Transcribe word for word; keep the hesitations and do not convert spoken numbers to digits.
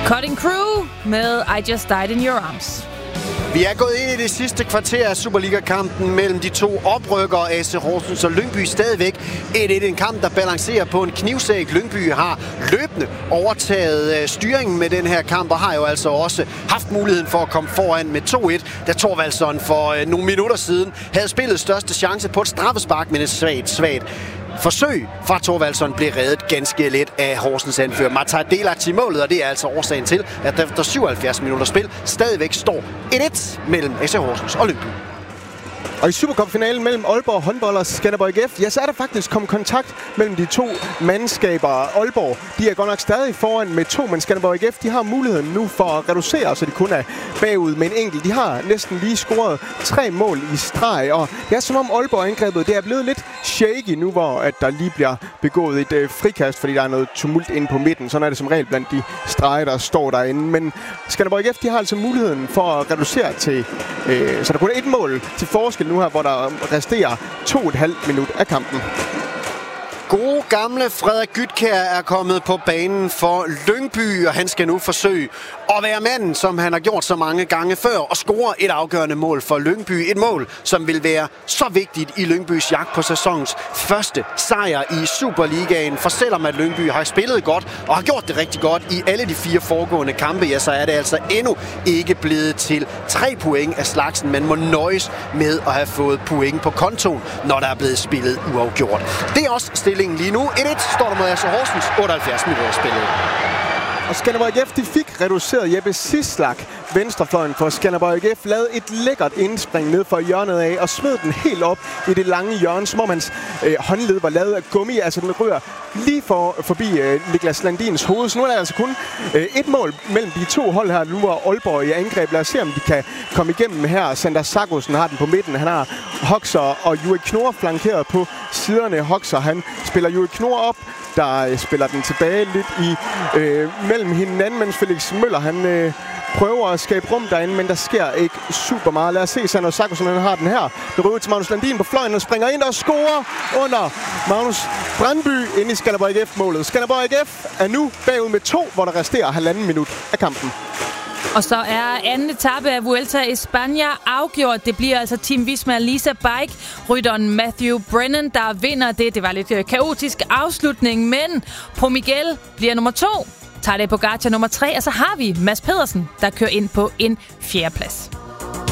Cutting Crew med I Just Died in Your Arms. Vi er gået ind i det sidste kvarter af Superliga-kampen mellem de to oprykkere, A C Horsens og Lyngby. Stadigvæk et et en kamp, der balancerer på en knivsæg. Lyngby har løbende overtaget styringen med den her kamp, og har jo altså også haft muligheden for at komme foran med to et, da Thorvaldsson for nogle minutter siden havde spillet største chance på et straffespark, men et svagt, svagt forsøg fra Thorvaldsson blev reddet ganske let af Horsens anfører Mataj Delac i målet, og det er altså årsagen til, at der efter syvoghalvfjerds minutter spil stadigvæk står et et mellem A C Horsens og Lyngby. Og i Supercup-finalen mellem Aalborg håndbold og Skanderborg I F, ja, så er der faktisk kommet kontakt mellem de to mandskaber. Aalborg, de er godt nok stadig foran med to, men Skanderborg I F, de har muligheden nu for at reducere, så de kun er bagud med en enkelt. De har næsten lige scoret tre mål i streg, og det er som om Aalborg-angrebet, det er blevet lidt shaky nu, hvor at der lige bliver begået et øh, frikast, fordi der er noget tumult inde på midten. Sådan er det som regel blandt de streger, der står derinde. Men Skanderborg I F, de har altså muligheden for at reducere til, øh, så der kun er et mål til forskel nu her, hvor der resterer to og et halvt minut af kampen. Gode gamle Frederik Gytkjær er kommet på banen for Lyngby, og han skal nu forsøge at være manden, som han har gjort så mange gange før, og score et afgørende mål for Lyngby. Et mål, som vil være så vigtigt i Lyngbys jagt på sæsonens første sejr i Superligaen. For selvom at Lyngby har spillet godt og har gjort det rigtig godt i alle de fire foregående kampe, ja, så er det altså endnu ikke blevet til tre point af slagsen. Man må nøjes med at have fået point på kontoen, når der er blevet spillet uafgjort. Det er også stillingen lige nu. et et står der mod A C Horsens, otteoghalvfjerds minutter spillet. Og Skanderborg I F, de fik reduceret Jeppe Sislak, venstrefløjen for Skanderborg I F, lavede et lækkert indspring ned fra hjørnet af og smed den helt op i det lange hjørne, som om hans øh, håndled var lavet af gummi. Altså den rører lige for, forbi øh, Niklas Landins hoved. Så nu er der altså kun øh, et mål mellem de to hold her. Nu er Aalborg i angreb. Lad os se, om de kan komme igennem her. Sander Sargussen har den på midten. Han har Hoxer og Juri Knor flankeret på siderne. Hoxer, han spiller Juri Knor op, der øh, spiller den tilbage lidt i øh, mellem hinanden, mens Felix Møller, han øh, prøver at skabe rum derinde, men der sker ikke super meget. Lad os se, Sander Sargussen, han har den her. Det røver til Magnus Landin på fløjen og springer ind og scorer under Magnus Brandby ind i Skanderborg I F-målet. Skanderborg I F er nu bagud med to, hvor der resterer halvanden minut af kampen. Og så er anden etape af Vuelta a España afgjort. Det bliver altså Team Visma Lisa Bike, rytteren Matthew Brennan, der vinder det. Det var lidt kaotisk afslutning, men Pro Miguel bliver nummer to. Tadej Pogačar nummer tre, og så har vi Mads Pedersen, der kører ind på en fjerdeplads.